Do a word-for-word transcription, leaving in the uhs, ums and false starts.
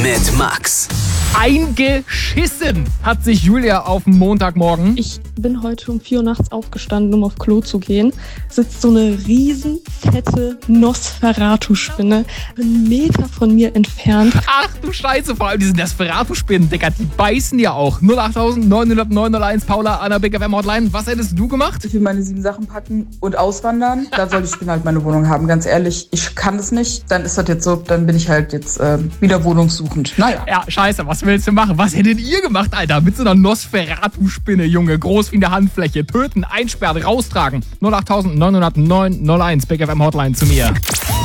mit Max. Eingeschissen hat sich Julia auf dem Montagmorgen. Ich bin heute um vier Uhr nachts aufgestanden, um auf Klo zu gehen. Sitzt so eine riesen, fette Nosferatu-Spinne einen Meter von mir entfernt. Ach du Scheiße, vor allem diese Nosferatu-Spinnen, Digga, die beißen ja auch. null acht neun null neun null eins, Paula, Anna, Big F M Hotline. Was hättest du gemacht? Ich will meine sieben Sachen packen und auswandern. Da soll die Spinne halt meine Wohnung haben. Ganz ehrlich, ich kann das nicht. Dann ist das jetzt so, dann bin ich halt jetzt äh, wieder wohnungssuchend. Naja. Ja, scheiße, was willst du machen? Was hättet ihr gemacht, Alter? Mit so einer Nosferatu-Spinne, Junge. Groß wie eine Handfläche. Töten, einsperren, raustragen. null acht neun null neun null eins, Big F M Hotline zu mir.